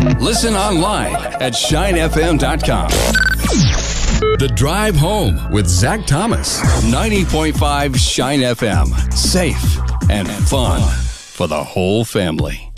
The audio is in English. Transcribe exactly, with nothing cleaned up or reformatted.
Listen online at shine f m dot com. The Drive Home with Zach Thomas. ninety point five Shine F M. Safe and fun for the whole family.